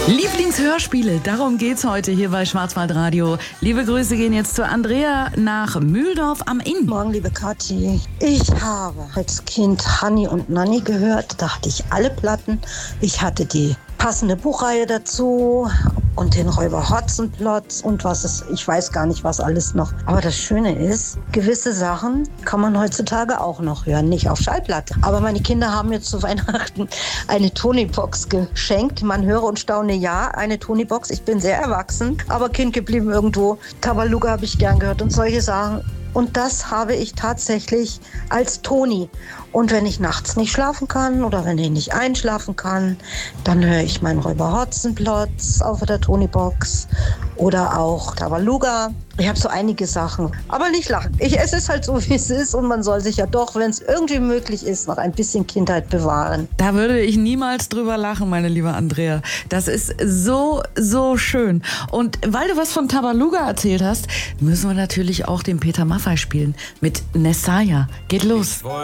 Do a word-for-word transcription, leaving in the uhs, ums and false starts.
Lieblingshörspiele, darum geht's heute hier bei Schwarzwaldradio. Liebe Grüße gehen jetzt zu Andrea nach Mühldorf am Inn. Morgen, liebe Kathi. Ich habe als Kind Hanni und Nanni gehört. Da hatte ich alle Platten. Ich hatte die passende Buchreihe dazu und den Räuber Hotzenplotz und was es, ich weiß gar nicht, was alles noch. Aber das Schöne ist, gewisse Sachen kann man heutzutage auch noch hören, nicht auf Schallplatte. Aber meine Kinder haben mir zu Weihnachten eine Tonybox geschenkt. Man höre und staune, ja, eine Tonybox. Ich bin sehr erwachsen, aber Kind geblieben irgendwo. Tabaluga habe ich gern gehört und solche Sachen. Und das habe ich tatsächlich als Toni. Und wenn ich nachts nicht schlafen kann oder wenn ich nicht einschlafen kann, dann höre ich meinen Räuber Hotzenplotz auf der Tonybox oder auch Tabaluga. Ich habe so einige Sachen, aber nicht lachen. Ich, es ist halt so, wie es ist und man soll sich ja doch, wenn es irgendwie möglich ist, noch ein bisschen Kindheit bewahren. Da würde ich niemals drüber lachen, meine liebe Andrea. Das ist so, so schön. Und weil du was von Tabaluga erzählt hast, müssen wir natürlich auch den Peter Maffay spielen mit Nessaya. Geht los.